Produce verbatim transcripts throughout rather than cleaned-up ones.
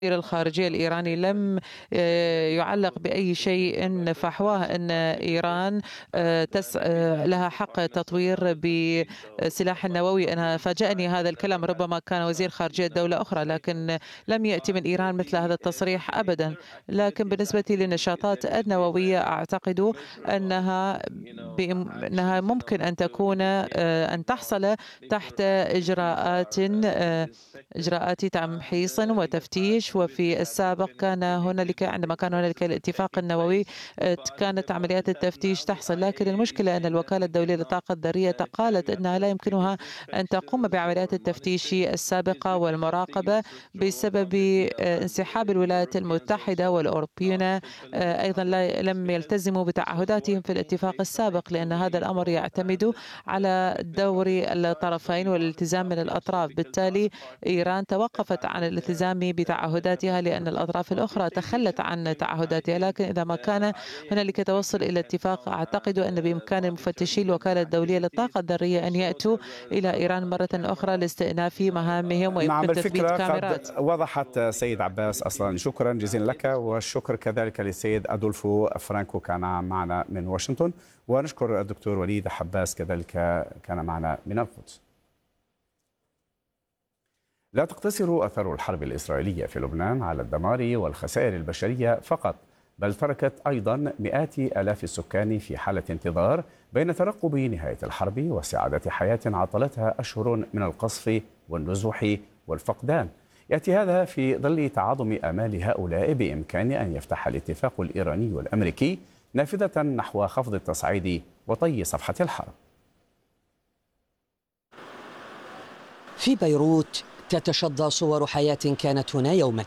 الخارجية الإيراني لم آه، يعلق بأي شيء فحواه أن إيران آه، تس آه، لها حق تطوير بسلاح النووي. أنا فاجأني هذا الكلام، ربما كان وزير خارجية دولة أخرى، لكن لم يأتي من إيران مثل هذا التصريح أبدا. لكن بالنسبة للنشاطات النووية أعتقد أنها بإم- أنها ممكن أن تكون آه، أن تحصل تحت إجراءات آه، إجراءات تمحيص وتفتيش. وفي السابق كان هنالك عندما كان هنالك الاتفاق النووي آه، كانت عمليات التفتيش تحصل، لكن المشكلة أن الوكالة الدولية للطاقة الذرية قالت أنها لا يمكنها أن تقوم بعمليات التفتيش السابقة والمراقبة بسبب آه، انسحاب الولايات المتحدة والأوروبيون آه، أيضا لا لم يلتزموا بتعهداتهم في الاتفاق السابق، لأن هذا الأمر يعتمد على دور الطرفين والالتزام من الأطراف. بالتالي إيران توقفت عن الالتزام بتعهداتها لأن الأطراف الأخرى تخلت عن تعهداتها. لكن إذا ما كان هنالك توصل إلى اتفاق، أعتقد أن بإمكان مفتشي الوكالة الدولية للطاقة الذرية أن يأتوا إلى إيران مرة أخرى لاستئناف مهامهم نعم، ويمكن تثبيت الفكرة كاميرات. قد وضحت سيد عباس أصلا. شكرا جزيلا لك، والشكر كذلك للسيد أدولفو فرانكو كان معنا من واشنطن، ونشكر الدكتور وليد حباس كذلك كان معنا من القدس. لا تقتصر أثر الحرب الإسرائيلية في لبنان على الدمار والخسائر البشرية فقط، بل تركت أيضا مئات آلاف السكان في حالة انتظار بين ترقب نهاية الحرب واستعادة حياة عطلتها أشهر من القصف والنزوح والفقدان. يأتي هذا في ظل تعاظم آمال هؤلاء بإمكان أن يفتح الاتفاق الإيراني والأمريكي نافذة نحو خفض التصعيد وطي صفحة الحرب. في بيروت تتشظى صور حياة كانت هنا يوما،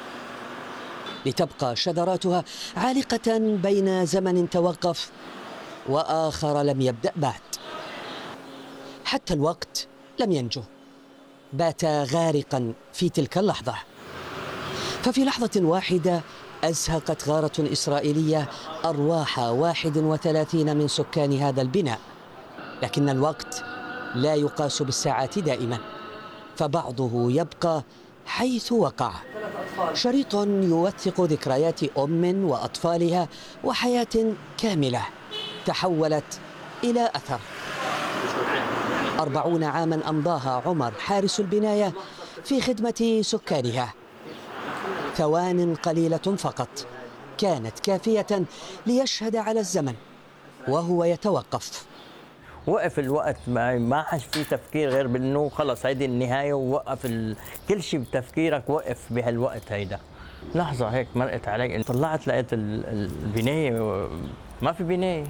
لتبقى شذراتها عالقة بين زمن توقف وآخر لم يبدأ بعد. حتى الوقت لم ينجو، بات غارقا في تلك اللحظة. ففي لحظة واحدة أزهقت غارة إسرائيلية أرواح واحد وثلاثين من سكان هذا البناء. لكن الوقت لا يقاس بالساعات دائما، فبعضه يبقى حيث وقع. شريط يوثق ذكريات أم وأطفالها وحياة كاملة تحولت إلى أثر. أربعون عاما أمضاها عمر حارس البناية في خدمة سكانها. ثوان قليلة فقط كانت كافية ليشهد على الزمن وهو يتوقف. وقف الوقت، ما ما حش في تفكير غير بانه خلص هيدي النهايه، ووقف ال... كل شيء بتفكيرك وقف بهالوقت هيدا. لحظه هيك مرقت علي، طلعت لقيت ال... البنايه ما في بنايه.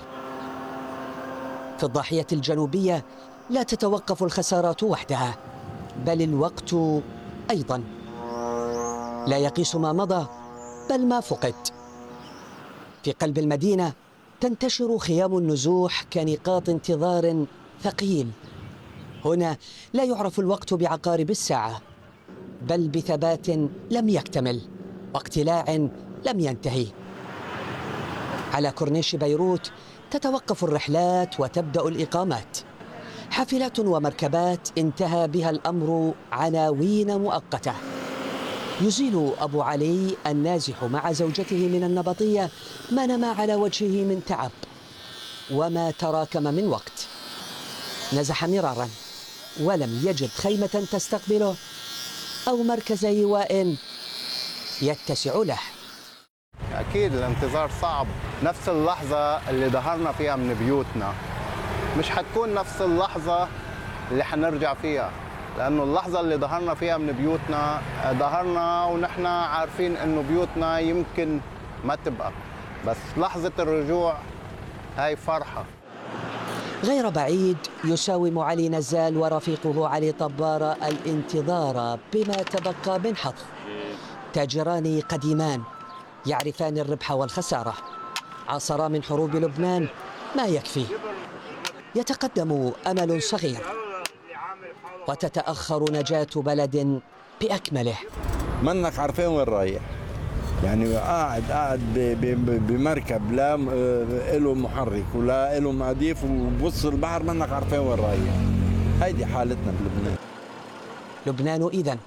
في الضاحية الجنوبية لا تتوقف الخسارات وحدها، بل الوقت أيضا لا يقيس ما مضى بل ما فقد. في قلب المدينة تنتشر خيام النزوح كنقاط انتظار ثقيل. هنا لا يعرف الوقت بعقارب الساعة، بل بثبات لم يكتمل واقتلاع لم ينتهي. على كورنيش بيروت تتوقف الرحلات وتبدأ الإقامات. حافلات ومركبات انتهى بها الأمر عناوين مؤقتة. يزيل أبو علي النازح مع زوجته من النبطية ما نما على وجهه من تعب وما تراكم من وقت. نزح مرارا ولم يجد خيمة تستقبله أو مركز إيواء يتسع له. أكيد الانتظار صعب. نفس اللحظة اللي ظهرنا فيها من بيوتنا مش حتكون نفس اللحظة اللي حنرجع فيها، لأنه اللحظة اللي ظهرنا فيها من بيوتنا ظهرنا ونحن عارفين إنه بيوتنا يمكن ما تبقى، بس لحظة الرجوع هاي فرحة. غير بعيد يساوم علي نزال ورفيقه علي طبار الانتظار بما تبقى من حظ. تاجران قديمان يعرفان الربح والخسارة، عاصرا من حروب لبنان ما يكفي. يتقدم أمل صغير وتتأخر نجاة بلد بأكمله. منك عارفين وين رايح، يعني قاعد قاعد بمركب لا له محرك ولا له مضيف وبص البحر، منك عارفين وين رايح. هيدي حالتنا بلبنان. لبنان إذن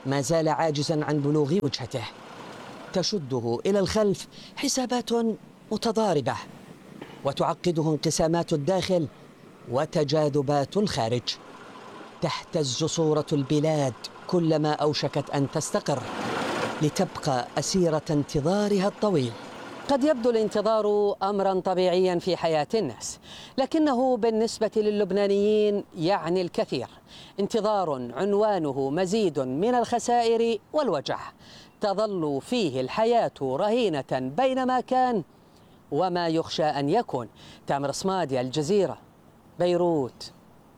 ما زال عاجزا عن بلوغ وجهته، تشده إلى الخلف حسابات متضاربة، وتعقده انقسامات الداخل وتجاذبات الخارج. تهتز صورة البلاد كلما أوشكت أن تستقر، لتبقى أسيرة انتظارها الطويل. قد يبدو الانتظار أمرا طبيعيا في حياة الناس، لكنه بالنسبة للبنانيين يعني الكثير. انتظار عنوانه مزيد من الخسائر والوجع، تظل فيه الحياة رهينة بين ما كان وما يخشى أن يكون. تامر صمادي، الجزيرة، بيروت.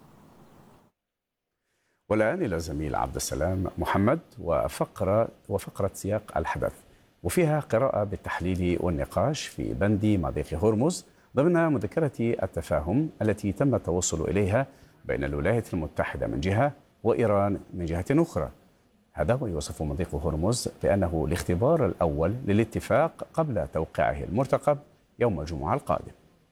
والآن إلى زميل عبد السلام محمد وفقرة وفقرة سياق الحدث، وفيها قراءة بالتحليل والنقاش في بند مضيق هرمز ضمن مذكرة التفاهم التي تم التوصل إليها بين الولايات المتحدة من جهة وإيران من جهة أخرى. هذا ويوصف مضيق هرمز بأنه الاختبار الأول للاتفاق قبل توقيعه المرتقب يوم الجمعة القادم.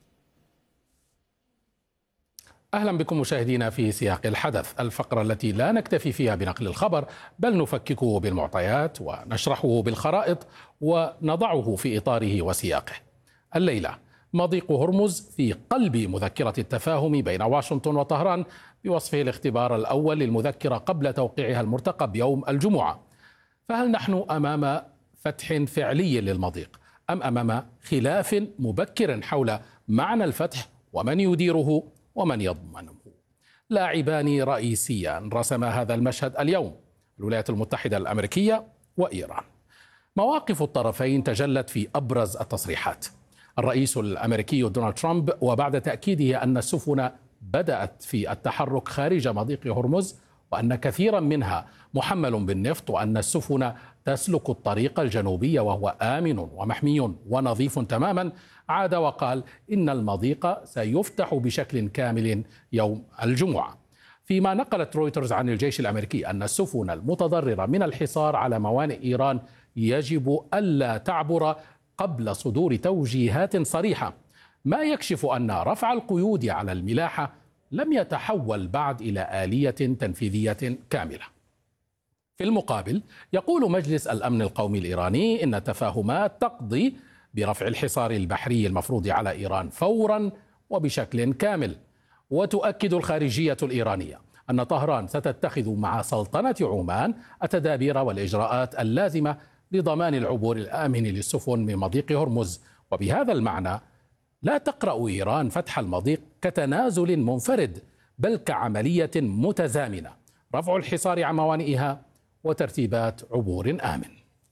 أهلا بكم مشاهدينا في سياق الحدث، الفقرة التي لا نكتفي فيها بنقل الخبر بل نفككه بالمعطيات ونشرحه بالخرائط ونضعه في إطاره وسياقه. الليلة مضيق هرمز في قلب مذكرة التفاهم بين واشنطن وطهران بوصفه الاختبار الأول للمذكرة قبل توقيعها المرتقب يوم الجمعة. فهل نحن أمام فتح فعلي للمضيق أم أمام خلاف مبكر حول معنى الفتح ومن يديره ومن يضمنه؟ لاعبان رئيسيان رسما هذا المشهد اليوم، الولايات المتحدة الأمريكية وإيران. مواقف الطرفين تجلت في أبرز التصريحات. الرئيس الأمريكي دونالد ترامب وبعد تأكيده أن السفن بدأت في التحرك خارج مضيق هرمز وأن كثيرا منها محمل بالنفط وأن السفن تسلك الطريق الجنوبي وهو آمن ومحمي ونظيف تماما، عاد وقال إن المضيق سيفتح بشكل كامل يوم الجمعة. فيما نقلت رويترز عن الجيش الأمريكي أن السفن المتضررة من الحصار على موانئ إيران يجب ألا تعبر قبل صدور توجيهات صريحة، ما يكشف أن رفع القيود على الملاحة لم يتحول بعد إلى آلية تنفيذية كاملة. في المقابل يقول مجلس الأمن القومي الإيراني إن التفاهمات تقضي برفع الحصار البحري المفروض على إيران فورا وبشكل كامل. وتؤكد الخارجية الإيرانية أن طهران ستتخذ مع سلطنة عمان التدابير والإجراءات اللازمة لضمان العبور الآمن للسفن من مضيق هرمز. وبهذا المعنى لا تقرأ إيران فتح المضيق كتنازل منفرد بل كعملية متزامنة، رفع الحصار عن موانئها وترتيبات عبور آمن.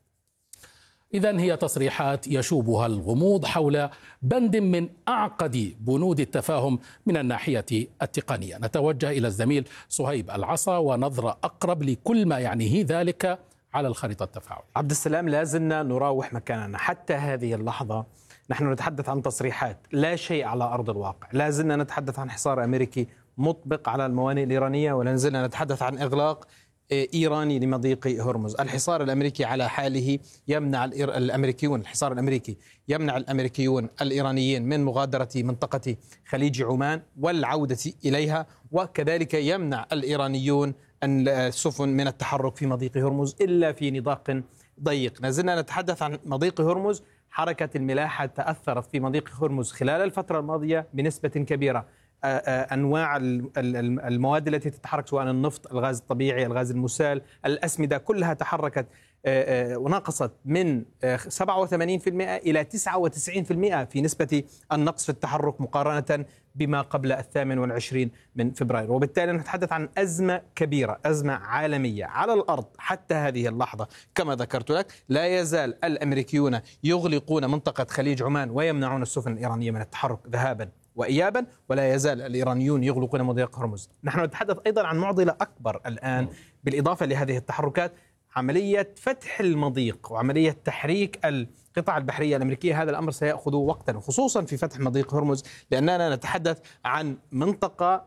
إذن هي تصريحات يشوبها الغموض حول بند من أعقد بنود التفاهم من الناحية التقنية. نتوجه إلى الزميل صهيب العصا ونظرة أقرب لكل ما يعنيه ذلك على الخريطة التفاعلية. عبد السلام، لازلنا نراوح مكاننا حتى هذه اللحظة. نحن نتحدث عن تصريحات، لا شيء على أرض الواقع. لازلنا نتحدث عن حصار أمريكي مطبق على الموانئ الإيرانية، ولا زلنا نتحدث عن إغلاق إيراني لمضيق هرمز. الحصار الأمريكي على حاله يمنع الأمريكيون الحصار الأمريكي يمنع الأمريكيون الإيرانيين من مغادرة منطقة خليج عمان والعودة إليها، وكذلك يمنع الإيرانيون السفن من التحرك في مضيق هرمز إلا في نطاق ضيق. نزلنا نتحدث عن مضيق هرمز. حركة الملاحة تأثرت في مضيق هرمز خلال الفترة الماضية بنسبة كبيرة. أنواع المواد التي تتحرك سواء النفط، الغاز الطبيعي، الغاز المسال، الأسمدة، كلها تحركت ونقصت من سبعة وثمانين بالمئة إلى تسعة وتسعين بالمئة في نسبة النقص في التحرك مقارنة بما قبل الثامن والعشرين من فبراير. وبالتالي نتحدث عن أزمة كبيرة، أزمة عالمية على الأرض. حتى هذه اللحظة كما ذكرت لك لا يزال الأمريكيون يغلقون منطقة خليج عمان ويمنعون السفن الإيرانية من التحرك ذهابا وإيابا، ولا يزال الإيرانيون يغلقون مضيق هرمز. نحن نتحدث أيضا عن معضلة أكبر الآن بالإضافة لهذه التحركات، عملية فتح المضيق وعملية تحريك القطع البحرية الأمريكية. هذا الأمر سيأخذ وقتا، خصوصا في فتح مضيق هرمز، لأننا نتحدث عن منطقة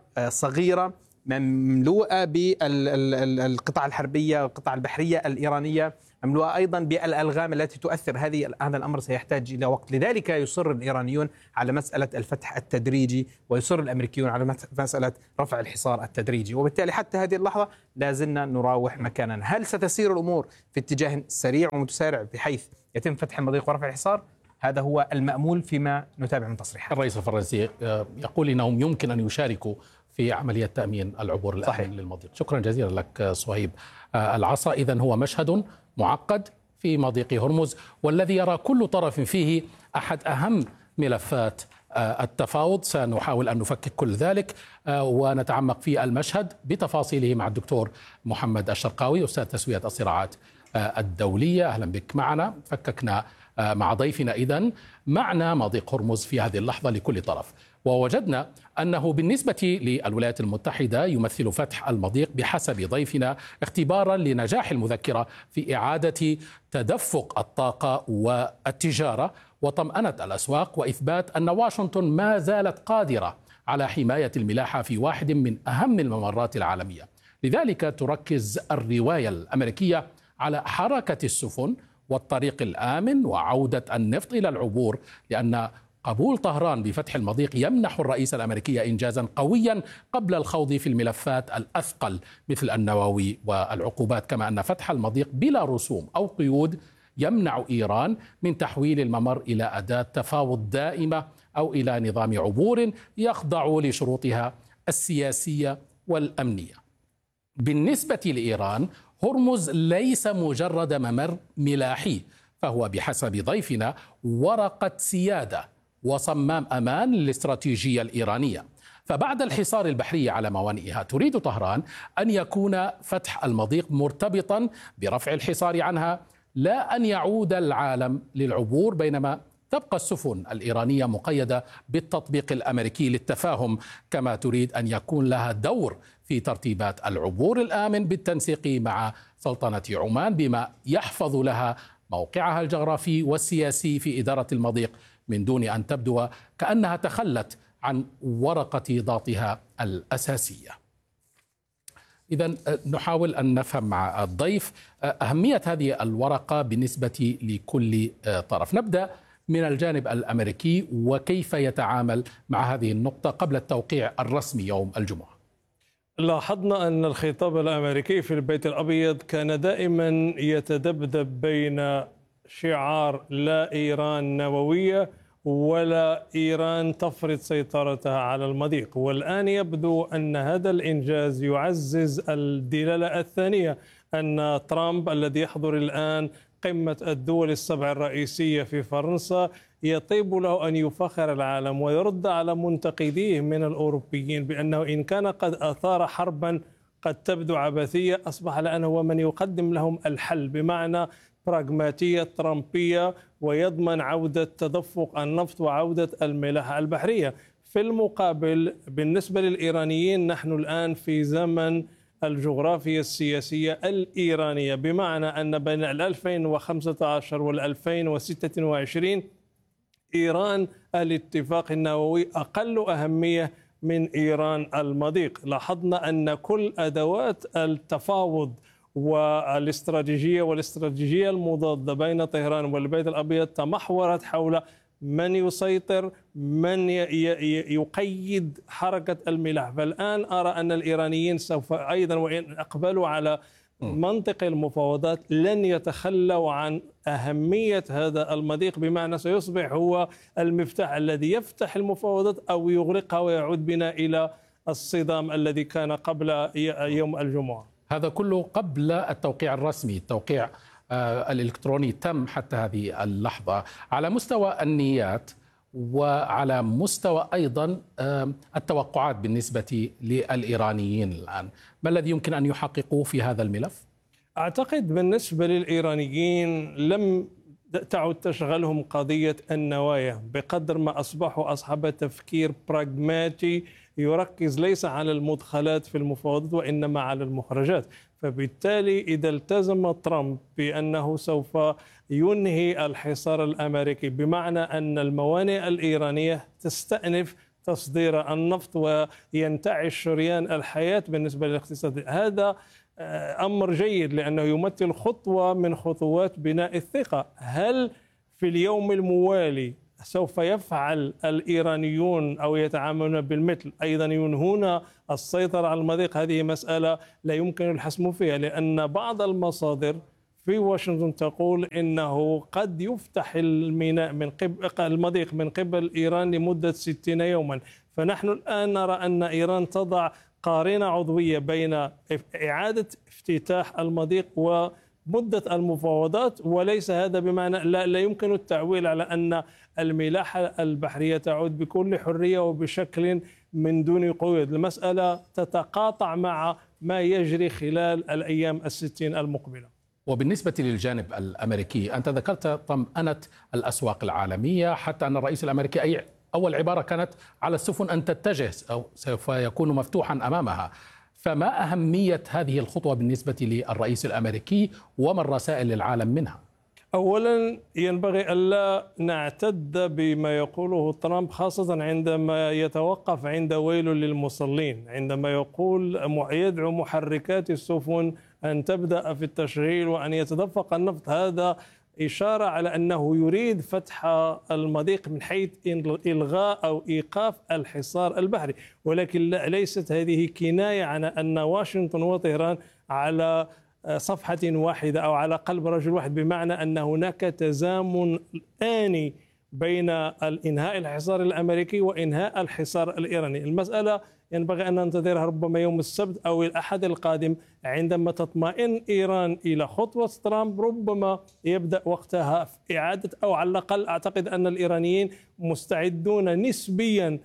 صغيرة مملوءة بالقطع الحربية والقطع البحرية الإيرانية مملوءة أيضا بالألغام التي تؤثر. هذه هذا الأمر سيحتاج إلى وقت، لذلك يصر الإيرانيون على مسألة الفتح التدريجي، ويصر الأمريكيون على مسألة رفع الحصار التدريجي، وبالتالي حتى هذه اللحظة لا زلنا نراوح مكاننا. هل ستسير الأمور في اتجاه سريع ومتسارع بحيث يتم فتح المضيق ورفع الحصار؟ هذا هو المأمول فيما نتابع من تصريحات. الرئيس الفرنسي يقول إنهم يمكن أن يشاركوا في عملية تأمين العبور الآمن للمضيق. شكرا جزيلا لك صهيب العصا. إذن هو مشهد معقد في مضيق هرمز، والذي يرى كل طرف فيه أحد أهم ملفات التفاوض. سنحاول أن نفكك كل ذلك ونتعمق في المشهد بتفاصيله مع الدكتور محمد الشرقاوي أستاذ تسوية الصراعات الدولية. أهلا بك معنا. فككنا مع ضيفنا إذن معنى مضيق هرمز في هذه اللحظة لكل طرف، ووجدنا أنه بالنسبة للولايات المتحدة يمثل فتح المضيق بحسب ضيفنا اختبارا لنجاح المذكرة في إعادة تدفق الطاقة والتجارة وطمأنة الأسواق، وإثبات أن واشنطن ما زالت قادرة على حماية الملاحة في واحد من أهم الممرات العالمية. لذلك تركز الرواية الأمريكية على حركة السفن والطريق الآمن وعودة النفط إلى العبور، لأن قبول طهران بفتح المضيق يمنح الرئيس الأمريكي إنجازا قويا قبل الخوض في الملفات الأثقل مثل النووي والعقوبات، كما أن فتح المضيق بلا رسوم أو قيود يمنع إيران من تحويل الممر إلى أداة تفاوض دائمة أو إلى نظام عبور يخضع لشروطها السياسية والأمنية. بالنسبة لإيران هرمز ليس مجرد ممر ملاحي، فهو بحسب ضيفنا ورقة سيادة وصمام أمان للاستراتيجية الإيرانية. فبعد الحصار البحري على موانئها تريد طهران أن يكون فتح المضيق مرتبطا برفع الحصار عنها، لا أن يعود العالم للعبور، بينما تبقى السفن الإيرانية مقيدة بالتطبيق الأمريكي للتفاهم، كما تريد أن يكون لها دور في ترتيبات العبور الآمن بالتنسيق مع سلطنة عمان، بما يحفظ لها موقعها الجغرافي والسياسي في إدارة المضيق من دون أن تبدو كأنها تخلت عن ورقة ضغطها الأساسية. إذن نحاول أن نفهم مع الضيف أهمية هذه الورقة بالنسبة لكل طرف. نبدأ من الجانب الأمريكي وكيف يتعامل مع هذه النقطة قبل التوقيع الرسمي يوم الجمعة. لاحظنا أن الخطاب الأمريكي في البيت الأبيض كان دائما يتذبذب بين شعار لا إيران نووية ولا إيران تفرض سيطرتها على المضيق، والآن يبدو أن هذا الإنجاز يعزز الدلالة الثانية، أن ترامب الذي يحضر الآن قمة الدول السبع الرئيسية في فرنسا يطيب له أن يفخر العالم ويرد على منتقديه من الأوروبيين بأنه إن كان قد أثار حربا قد تبدو عبثية، أصبح الآن هو من يقدم لهم الحل بمعنى براغماتية ترامبية، ويضمن عودة تدفق النفط وعودة الملاحة البحرية. في المقابل بالنسبة للإيرانيين نحن الآن في زمن الجغرافيا السياسية الإيرانية، بمعنى أن بين ألفين وخمسة عشر وألفين وستة وعشرين إيران الاتفاق النووي أقل أهمية من إيران المضيق. لاحظنا أن كل أدوات التفاوض والاستراتيجية والاستراتيجية المضادة بين طهران والبيت الأبيض تمحورت حول من يسيطر، من يقيد حركة الملاح. فالآن أرى أن الإيرانيين سوف أيضا وإن أقبلوا على منطق المفاوضات لن يتخلوا عن أهمية هذا المضيق، بمعنى سيصبح هو المفتاح الذي يفتح المفاوضات أو يغلقها ويعود بنا إلى الصدام الذي كان قبل يوم الجمعة. هذا كله قبل التوقيع الرسمي. التوقيع الإلكتروني تم حتى هذه اللحظة. على مستوى النيات وعلى مستوى أيضا التوقعات بالنسبة للإيرانيين الآن، ما الذي يمكن أن يحققوه في هذا الملف؟ أعتقد بالنسبة للإيرانيين لم تعد تشغلهم قضية النوايا بقدر ما أصبحوا أصحاب تفكير براغماتي يركز ليس على المدخلات في المفاوضات وإنما على المخرجات. فبالتالي إذا التزم ترامب بأنه سوف ينهي الحصار الأمريكي، بمعنى أن الموانئ الإيرانية تستأنف تصدير النفط وينتعش شريان الحياة بالنسبة للاقتصاد، هذا أمر جيد لأنه يمثل خطوة من خطوات بناء الثقة. هل في اليوم الموالي سوف يفعل الإيرانيون أو يتعاملون بالمثل أيضا ينهون السيطرة على المضيق؟ هذه مسألة لا يمكن الحسم فيها، لأن بعض المصادر في واشنطن تقول إنه قد يفتح الميناء من قبل المضيق من قبل إيران لمدة ستين يوما. فنحن الآن نرى أن إيران تضع قارنة عضوية بين إعادة افتتاح المضيق ومدة المفاوضات، وليس هذا بمعنى لا, لا يمكن التعويل على أن الملاحة البحرية تعود بكل حرية وبشكل من دون قيود. المسألة تتقاطع مع ما يجري خلال الأيام الستين المقبلة. وبالنسبة للجانب الأمريكي، أنت ذكرت طمأنة الأسواق العالمية، حتى أن الرئيس الأمريكي أي أول عبارة كانت على السفن أن تتجه أو سوف يكون مفتوحا أمامها. فما أهمية هذه الخطوة بالنسبة للرئيس الأمريكي وما الرسائل للعالم منها؟ أولا ينبغي ألا نعتد بما يقوله ترامب، خاصة عندما يتوقف عند ويل للمصلين، عندما يقول يدعو محركات السفن أن تبدأ في التشغيل وأن يتدفق النفط. هذا إشارة على أنه يريد فتح المضيق من حيث إلغاء أو إيقاف الحصار البحري، ولكن ليست هذه كناية عن أن واشنطن وطهران على صفحة واحدة أو على قلب رجل واحد، بمعنى أن هناك تزامن آني بين إنهاء الحصار الأمريكي وإنهاء الحصار الإيراني. المسألة ينبغي أن ننتظرها ربما يوم السبت أو الأحد القادم، عندما تطمئن إيران إلى خطوة ترامب ربما يبدأ وقتها في إعادة، أو على الأقل أعتقد أن الإيرانيين مستعدون نسبيا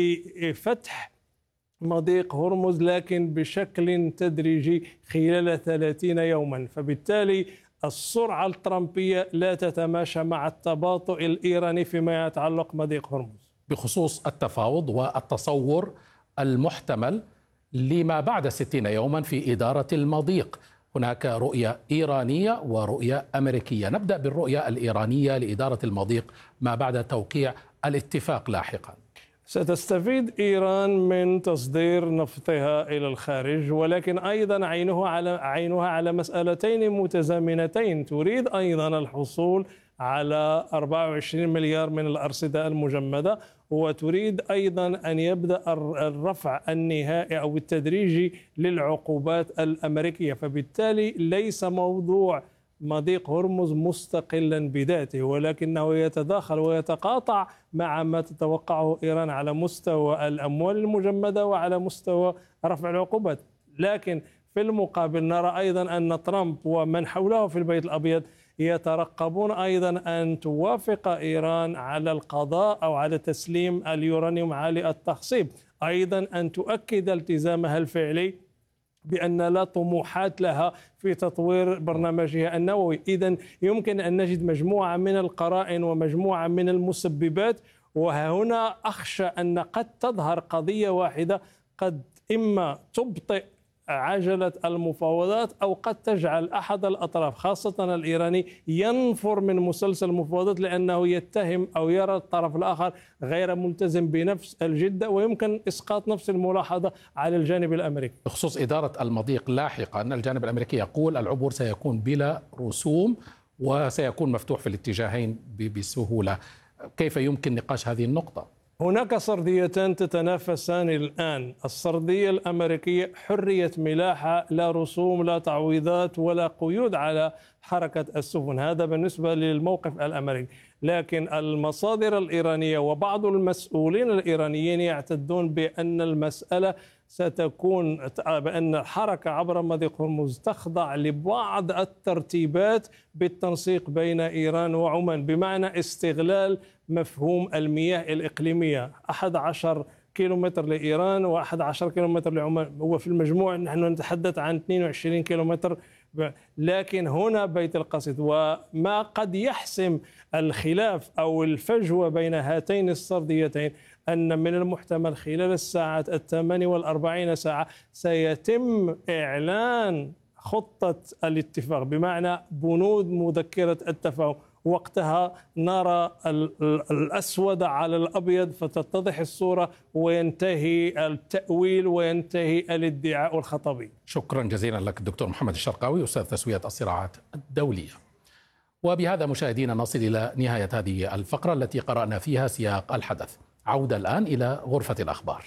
لفتح مضيق هرمز، لكن بشكل تدريجي خلال ثلاثين يوما. فبالتالي السرعة الترامبية لا تتماشى مع التباطؤ الإيراني فيما يتعلق مضيق هرمز. بخصوص التفاوض والتصور المحتمل لما بعد ستين يوما في إدارة المضيق، هناك رؤية إيرانية ورؤية أمريكية. نبدأ بالرؤية الإيرانية لإدارة المضيق ما بعد توقيع الاتفاق لاحقا. ستستفيد إيران من تصدير نفطها إلى الخارج، ولكن أيضا عينها على عينها على مسألتين متزامنتين. تريد أيضا الحصول على أربعة وعشرين مليار من الأرصدة المجمدة، وتريد أيضا أن يبدأ الرفع النهائي أو التدريجي للعقوبات الأمريكية. فبالتالي ليس موضوع مضيق هرمز مستقلا بذاته، ولكنه يتداخل ويتقاطع مع ما تتوقعه إيران على مستوى الأموال المجمدة وعلى مستوى رفع العقوبات. لكن في المقابل نرى أيضا أن ترامب ومن حوله في البيت الأبيض يترقبون أيضا أن توافق إيران على القضاء أو على تسليم اليورانيوم عالي التخصيب، أيضا أن تؤكد التزامها الفعلي بأن لا طموحات لها في تطوير برنامجها النووي. إذن يمكن أن نجد مجموعة من القرائن ومجموعة من المسببات، وهنا أخشى أن قد تظهر قضية واحدة قد إما تبطئ عجلة المفاوضات أو قد تجعل أحد الأطراف خاصة الإيراني ينفر من مسلسل المفاوضات، لأنه يتهم أو يرى الطرف الآخر غير ملتزم بنفس الجدة، ويمكن إسقاط نفس الملاحظة على الجانب الأمريكي. بخصوص إدارة المضيق لاحقا، الجانب الأمريكي يقول العبور سيكون بلا رسوم وسيكون مفتوح في الاتجاهين بسهولة. كيف يمكن نقاش هذه النقطة؟ هناك سرديتان تتنافسان الآن. السردية الأمريكية حرية ملاحة، لا رسوم لا تعويضات ولا قيود على حركة السفن، هذا بالنسبة للموقف الأمريكي. لكن المصادر الإيرانية وبعض المسؤولين الإيرانيين يعتدون بأن المسألة ستكون بأن الحركة عبر مضيق هرمز تخضع لبعض الترتيبات بالتنسيق بين إيران وعمان، بمعنى استغلال مفهوم المياه الإقليمية، أحد عشر كيلومتر لإيران وأحد عشر كيلومتر لعمان، هو في المجموع نحن نتحدث عن اثنين وعشرين كيلومتر. لكن هنا بيت القصيد، وما قد يحسم الخلاف أو الفجوة بين هاتين السرديتين أن من المحتمل خلال الساعات الثمانية والأربعين ساعة سيتم إعلان خطة الاتفاق، بمعنى بنود مذكرة التفاهم، وقتها نرى الأسود على الأبيض فتتضح الصورة وينتهي التأويل وينتهي الادعاء الخطبي. شكرا جزيلا لك الدكتور محمد الشرقاوي أستاذ تسوية الصراعات الدولية. وبهذا مشاهدينا نصل إلى نهاية هذه الفقرة التي قرأنا فيها سياق الحدث. عودة الآن إلى غرفة الأخبار.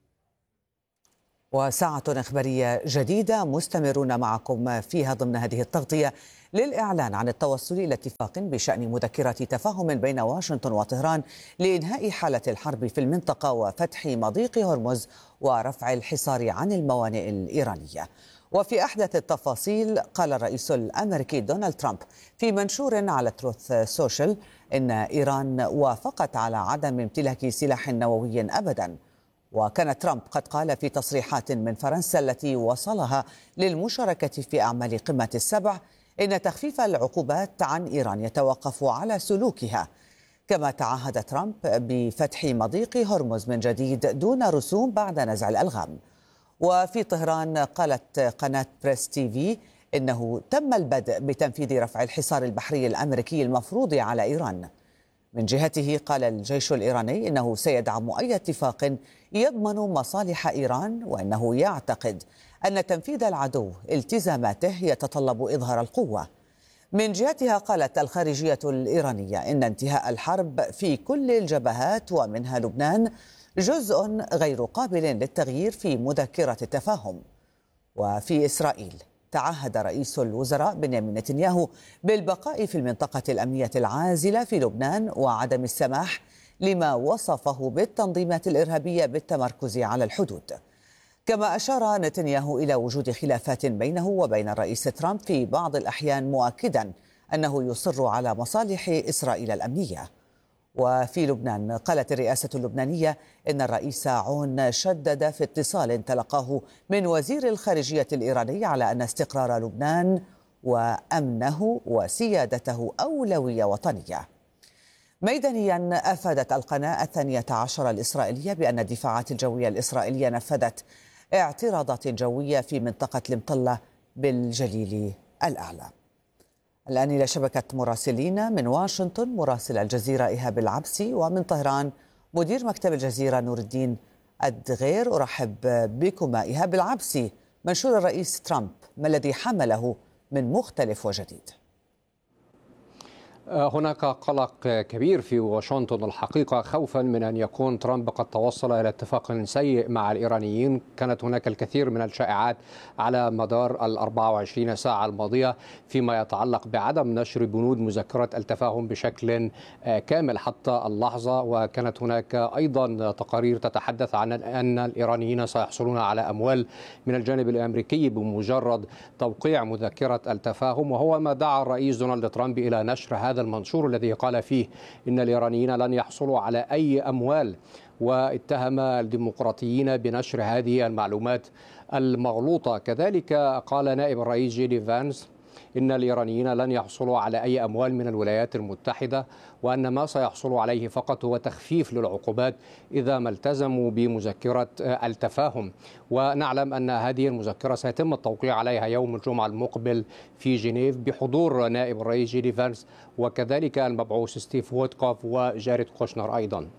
وساعة إخبارية جديدة مستمرون معكم فيها ضمن هذه التغطية للإعلان عن التوصل إلى اتفاق بشأن مذكرة تفاهم بين واشنطن وطهران لإنهاء حالة الحرب في المنطقة وفتح مضيق هرمز ورفع الحصار عن الموانئ الإيرانية. وفي أحدث التفاصيل قال الرئيس الأمريكي دونالد ترامب في منشور على تروث سوشيال إن إيران وافقت على عدم امتلاك سلاح نووي أبداً. وكان ترامب قد قال في تصريحات من فرنسا التي وصلها للمشاركة في أعمال قمة السبع إن تخفيف العقوبات عن إيران يتوقف على سلوكها. كما تعهد ترامب بفتح مضيق هرمز من جديد دون رسوم بعد نزع الألغام. وفي طهران قالت قناة بريس تي في إنه تم البدء بتنفيذ رفع الحصار البحري الأمريكي المفروض على إيران. من جهته قال الجيش الإيراني إنه سيدعم أي اتفاق يضمن مصالح إيران وأنه يعتقد أن تنفيذ العدو التزاماته يتطلب إظهار القوة. من جهتها قالت الخارجية الإيرانية إن انتهاء الحرب في كل الجبهات ومنها لبنان جزء غير قابل للتغيير في مذكرة التفاهم. وفي إسرائيل تعهد رئيس الوزراء بنيامين نتنياهو بالبقاء في المنطقة الأمنية العازلة في لبنان وعدم السماح لما وصفه بالتنظيمات الإرهابية بالتمركز على الحدود. كما أشار نتنياهو إلى وجود خلافات بينه وبين الرئيس ترامب في بعض الأحيان، مؤكدا أنه يصر على مصالح إسرائيل الأمنية. وفي لبنان قالت الرئاسة اللبنانية إن الرئيس عون شدد في اتصال تلقاه من وزير الخارجية الإيراني على أن استقرار لبنان وأمنه وسيادته أولوية وطنية. ميدانيا أفادت القناة الثانية عشر الإسرائيلية بأن الدفاعات الجوية الإسرائيلية نفذت اعتراضات جوية في منطقة المطلة بالجليل الأعلى. الآن إلى شبكة مراسلين من واشنطن مراسل الجزيرة إيهاب العبسي، ومن طهران مدير مكتب الجزيرة نور الدين الدغير. أرحب بكما. إيهاب العبسي، منشور الرئيس ترامب ما الذي حمله من مختلف وجديد؟ هناك قلق كبير في واشنطن الحقيقة، خوفا من أن يكون ترامب قد توصل إلى اتفاق سيء مع الإيرانيين. كانت هناك الكثير من الشائعات على مدار الأربع وعشرين ساعة الماضية فيما يتعلق بعدم نشر بنود مذكرة التفاهم بشكل كامل حتى اللحظة، وكانت هناك أيضا تقارير تتحدث عن أن الإيرانيين سيحصلون على أموال من الجانب الأمريكي بمجرد توقيع مذكرة التفاهم، وهو ما دعا الرئيس دونالد ترامب إلى نشر هذا المنشور الذي قال فيه إن الإيرانيين لن يحصلوا على أي أموال، واتهم الديمقراطيين بنشر هذه المعلومات المغلوطة. كذلك قال نائب الرئيس جي دي فانس إن الإيرانيين لن يحصلوا على أي أموال من الولايات المتحدة، وأن ما سيحصلوا عليه فقط هو تخفيف للعقوبات إذا ما التزموا بمذكرة التفاهم. ونعلم أن هذه المذكرة سيتم التوقيع عليها يوم الجمعة المقبل في جنيف بحضور نائب الرئيس جي دي فانس وكذلك المبعوث ستيف ويتكوف وجاريد كوشنر أيضا.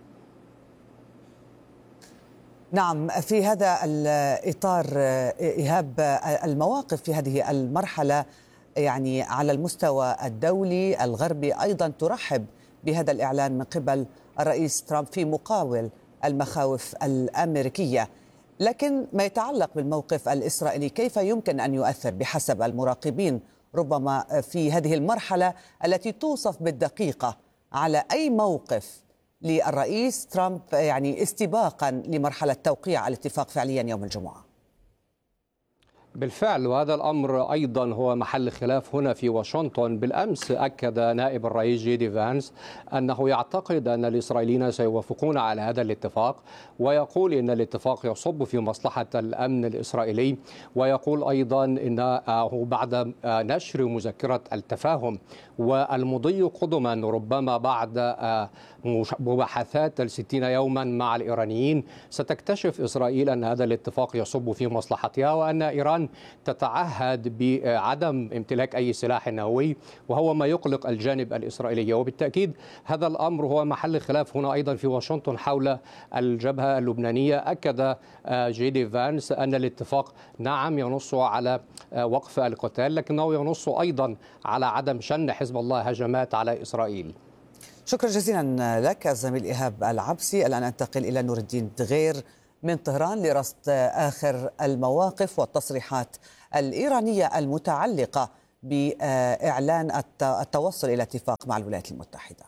نعم، في هذا الإطار إيهاب، المواقف في هذه المرحلة يعني على المستوى الدولي الغربي أيضا ترحب بهذا الإعلان من قبل الرئيس ترامب في مقاول المخاوف الأمريكية، لكن ما يتعلق بالموقف الإسرائيلي كيف يمكن أن يؤثر بحسب المراقبين ربما في هذه المرحلة التي توصف بالدقيقة على أي موقف للرئيس ترامب يعني استباقا لمرحلة توقيع الاتفاق فعليا يوم الجمعة؟ بالفعل، وهذا الأمر أيضا هو محل خلاف هنا في واشنطن. بالأمس أكد نائب الرئيس جي دي فانس أنه يعتقد أن الإسرائيليين سيوافقون على هذا الاتفاق، ويقول إن الاتفاق يصب في مصلحة الأمن الإسرائيلي، ويقول أيضا أنه بعد نشر مذكرة التفاهم والمضي قدما ربما بعد مباحثات الستين يوما مع الإيرانيين ستكتشف إسرائيل أن هذا الاتفاق يصب في مصلحتها، وأن إيران إيران تتعهد بعدم امتلاك أي سلاح نووي، وهو ما يقلق الجانب الإسرائيلي. وبالتأكيد هذا الأمر هو محل خلاف هنا أيضا في واشنطن حول الجبهة اللبنانية. أكد جي دي فانس أن الاتفاق نعم ينص على وقف القتال، لكنه ينص أيضا على عدم شن حزب الله هجمات على إسرائيل. شكرا جزيلا لك الزميل إيهاب العبسي. الآن أنتقل إلى نور الدين دغير من طهران لرصد آخر المواقف والتصريحات الإيرانية المتعلقة بإعلان التوصل إلى اتفاق مع الولايات المتحدة.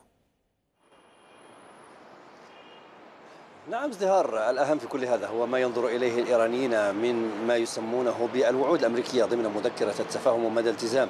نعم ازدهار، الأهم في كل هذا هو ما ينظر إليه الإيرانيين من ما يسمونه بالوعود الأمريكية ضمن مذكرة التفاهم ومدى التزام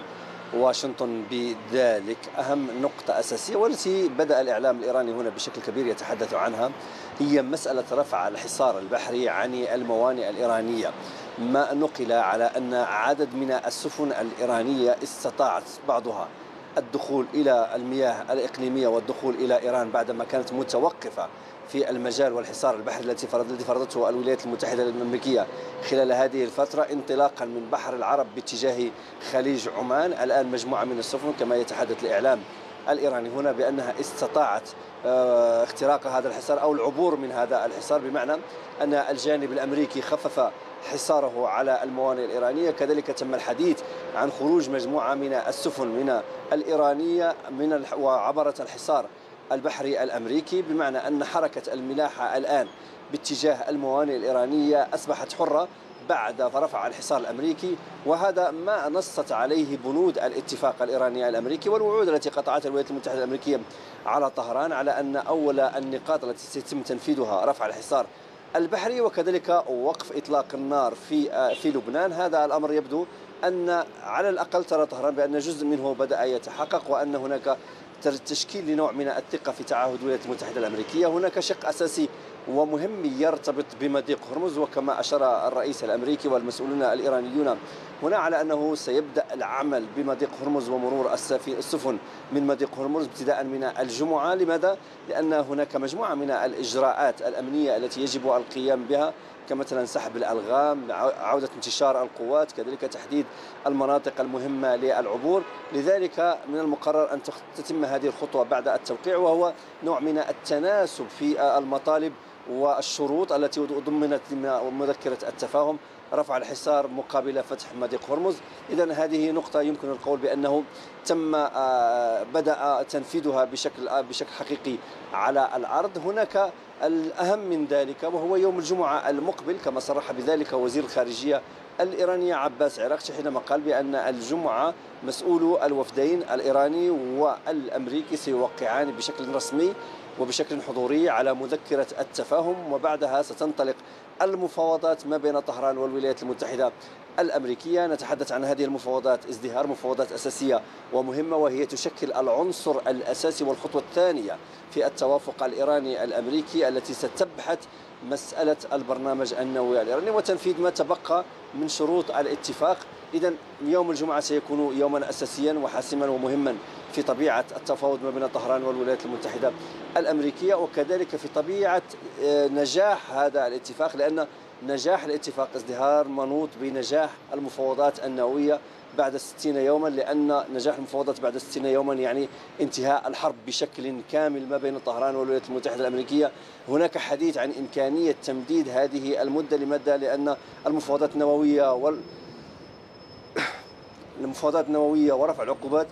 واشنطن بذلك. أهم نقطة أساسية والتي بدأ الإعلام الإيراني هنا بشكل كبير يتحدث عنها هي مسألة رفع الحصار البحري عن الموانئ الإيرانية. ما نقل على أن عدد من السفن الإيرانية استطاعت بعضها الدخول إلى المياه الإقليمية والدخول إلى إيران بعدما كانت متوقفة في المجال والحصار البحري التي فرضته الولايات المتحدة الأمريكية خلال هذه الفترة، انطلاقا من بحر العرب باتجاه خليج عمان. الآن مجموعة من السفن كما يتحدث الإعلام الإيراني هنا بأنها استطاعت اختراق هذا الحصار أو العبور من هذا الحصار، بمعنى أن الجانب الأمريكي خفف حصاره على الموانئ الإيرانية. كذلك تم الحديث عن خروج مجموعة من السفن من الإيرانية من وعبرت الحصار البحري الأمريكي، بمعنى أن حركة الملاحة الآن باتجاه الموانئ الإيرانية أصبحت حرة بعد رفع الحصار الأمريكي. وهذا ما نصت عليه بنود الاتفاق الإيراني الأمريكي والوعود التي قطعتها الولايات المتحدة الأمريكية على طهران، على أن أول النقاط التي سيتم تنفيذها رفع الحصار البحري وكذلك وقف إطلاق النار في في لبنان. هذا الأمر يبدو أن على الأقل ترى طهران بأن جزء منه بدأ يتحقق، وأن هناك تشكيل لنوع من الثقة في تعهد الولايات المتحدة الأمريكية. هناك شق أساسي ومهم يرتبط بمضيق هرمز، وكما أشار الرئيس الأمريكي والمسؤولون الإيرانيون هنا على أنه سيبدأ العمل بمضيق هرمز ومرور السفن من مضيق هرمز ابتداء من الجمعة. لماذا؟ لأن هناك مجموعة من الإجراءات الأمنية التي يجب القيام بها، كمثلا سحب الألغام، عودة انتشار القوات، كذلك تحديد المناطق المهمة للعبور. لذلك من المقرر أن تتم هذه الخطوة بعد التوقيع، وهو نوع من التناسب في المطالب والشروط التي ضمنت مذكرة التفاهم، رفع الحصار مقابل فتح مضيق هرمز. إذن هذه نقطة يمكن القول بأنه تم بدأ تنفيذها بشكل بشكل حقيقي على الأرض. هناك الأهم من ذلك وهو يوم الجمعة المقبل، كما صرح بذلك وزير الخارجية الإيراني عباس عراقچي حينما قال بأن الجمعة مسؤولو الوفدين الإيراني والأمريكي سيوقعان بشكل رسمي وبشكل حضوري على مذكرة التفاهم، وبعدها ستنطلق المفاوضات ما بين طهران والولايات المتحدة الأمريكية. نتحدث عن هذه المفاوضات ازدهار مفاوضات أساسية ومهمة، وهي تشكل العنصر الأساسي والخطوة الثانية في التوافق الإيراني الأمريكي التي ستبحث مسألة البرنامج النووي الإيراني وتنفيذ ما تبقى من شروط الاتفاق. إذن يوم الجمعة سيكون يوما أساسيا وحاسما ومهما في طبيعة التفاوض ما بين طهران والولايات المتحدة الأمريكية، وكذلك في طبيعة نجاح هذا الاتفاق، لأن نجاح الاتفاق ازدهار منوط بنجاح المفاوضات النووية بعد ستين يوما، لأن نجاح المفاوضات بعد ستين يوما يعني انتهاء الحرب بشكل كامل ما بين طهران والولايات المتحدة الأمريكية. هناك حديث عن إمكانية تمديد هذه المدة لمدة، لأن المفاوضات النووية وال المفاوضات النووية ورفع العقوبات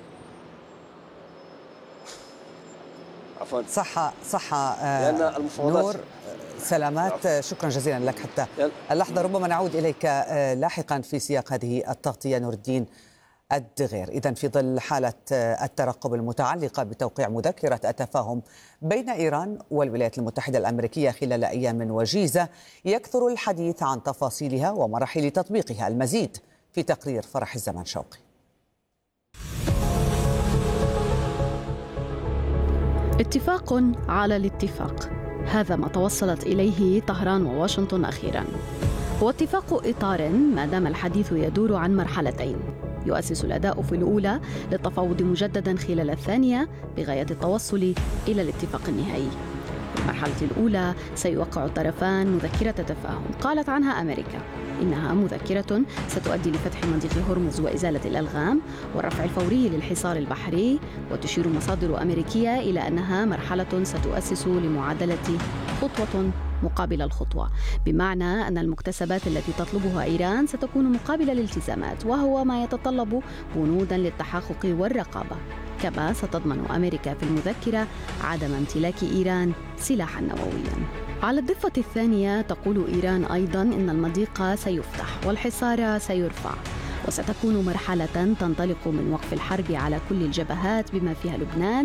عفوا صحة صحة لأن المفاوضات نور سلامات. شكرا جزيلا لك حتى اللحظة. ربما نعود إليك لاحقا في سياق هذه التغطية نور الدين الدغير. إذن في ظل حالة الترقب المتعلقة بتوقيع مذكرة التفاهم بين إيران والولايات المتحدة الأمريكية خلال أيام وجيزة، يكثر الحديث عن تفاصيلها ومراحل تطبيقها. المزيد في تقرير فرح الزمان شوقي. اتفاق على الاتفاق، هذا ما توصلت إليه طهران وواشنطن أخيراً. هو اتفاق إطار ما دام الحديث يدور عن مرحلتين، يؤسس الأداء في الأولى للتفاوض مجدداً خلال الثانية بغاية التوصل إلى الاتفاق النهائي. في المرحلة الأولى سيوقع الطرفان مذكرة تفاهم قالت عنها أمريكا إنها مذكرة ستؤدي لفتح مضيق هرمز وإزالة الألغام والرفع الفوري للحصار البحري، وتشير مصادر أمريكية إلى أنها مرحلة ستؤسس لمعادلة خطوة مقابل الخطوة، بمعنى أن المكتسبات التي تطلبها إيران ستكون مقابل الالتزامات، وهو ما يتطلب بنودا للتحقق والرقابة. كما ستضمن أمريكا في المذكرة عدم امتلاك إيران سلاحا نوويا. على الضفة الثانية تقول إيران أيضا إن المضيق سيفتح والحصار سيرفع، وستكون مرحلة تنطلق من وقف الحرب على كل الجبهات بما فيها لبنان